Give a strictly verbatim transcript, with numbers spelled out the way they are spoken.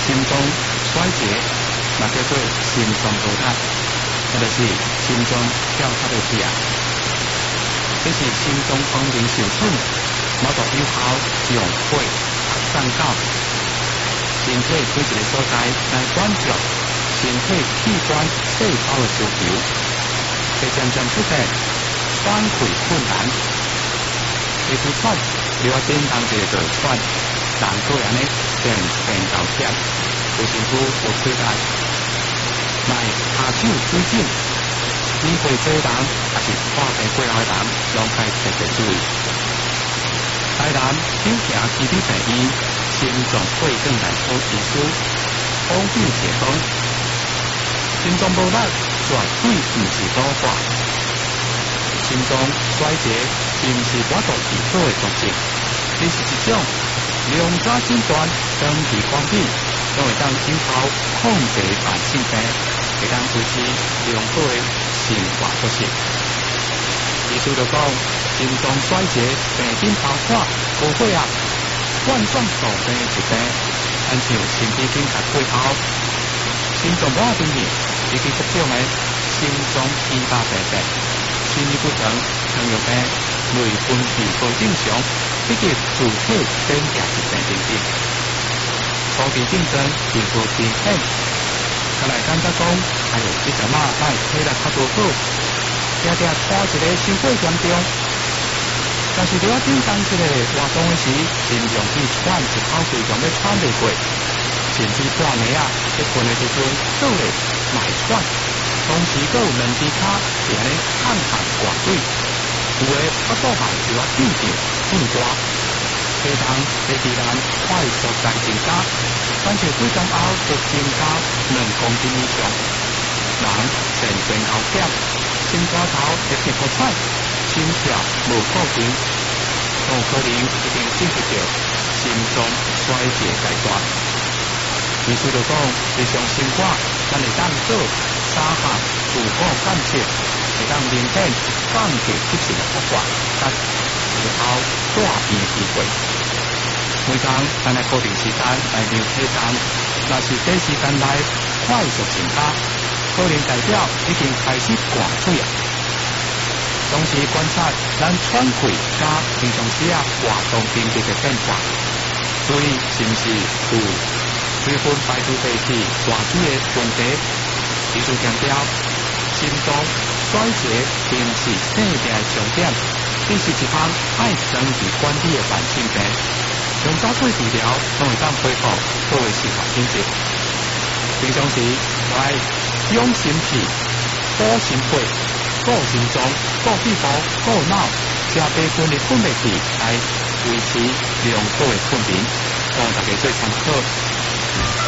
心脏衰竭，那叫做心脏病态，那就是心脏跳较袂起啊。这是心脏功能受损，某种有效用血扩散到身体每一个所在来关注身体器官细胞的需求，会渐渐出现喘气困难。皮肤喘，你要叮当一个就喘，但个人呢变变到点，有身躯有亏大，卖下手水肿，年岁多人还是化病过来的人，拢该特别注意。台南九行基地病院心脏血管内科医师王炳杰讲，心脏无力绝对不是老化。心脏衰竭并不是我做治好的途径，这是一种良早诊断、长期管理，都会当有效控制慢性病，会当维持良好的生活作息。医师就讲，心脏衰竭病症包括高血压、冠状病毒疾病，亲像心肌梗塞过后、心脏不稳定以及各种的心脏其他病症。心律不正、糖尿病、内分泌不正常，以及自体免疫疾病等等。初期症状并不明显，再来感觉讲，还有这阵仔咱体力较不好，常常拖一个伤过严重。但是在我顶当这个活动的时，真容易喘一口气就要喘袂过，甚至半暝啊，在困的时阵，倒咧卖喘。同时，佫有两只脚是安尼焊焊挂对，有的腹肚下就要紧张、紧大，体重会自然快速在增加，但是几天后就增加两公斤以上。人前前后减，心肝头会变好彩，心跳无固定，都有可能已经进入到心脏衰竭阶段。医师就讲，日常生活咱会当做三项自我干涉，会当明显降低不治的恶化，甲日后大病机会。每天咱来固定时间来量体重，若是短时间内快速增加，可能代表已经开始挂水啊。同时观察咱喘气加平常时啊活动频率的变化，注意是毋是有水分排出体去大水的问题。医师强调，心脏衰竭并不是生病的重点，这是一项爱长期管理的慢性病。用早期治疗，拢会当恢复好的生活品质。平常时来养心气、补心肺、顾心脏、顾肺部、顾脑，加倍分的分泌器来维持良好的睡眠，供大家做参考。